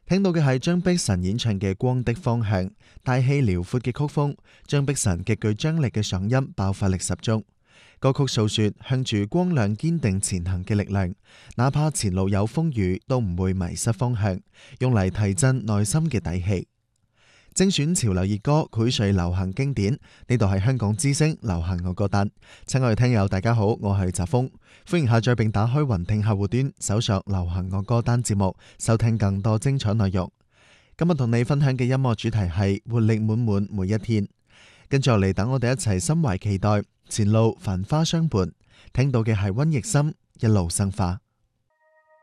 聽到嘅係張碧晨演唱嘅《光的方向》，大氣遼闊嘅曲風，張碧晨極具張力嘅嗓音，爆發力十足。歌曲訴說向住光亮堅定前行嘅力量，哪怕前路有風雨，都唔會迷失方向，用嚟提振內心嘅底氣。精選潮流熱歌，薈萃流行經典。呢度係香港之聲流行我歌單。親愛嘅聽友大家好，我係澤峰，歡迎下載並打開雲聽客戶端，搜索流行我歌單節目，收聽更多精彩內容。今日同你分享嘅音樂主題係活力滿滿每一天。跟住落嚟，等我哋一齊心懷期待，前路繁花相伴。聽到嘅係溫逸森一路生花。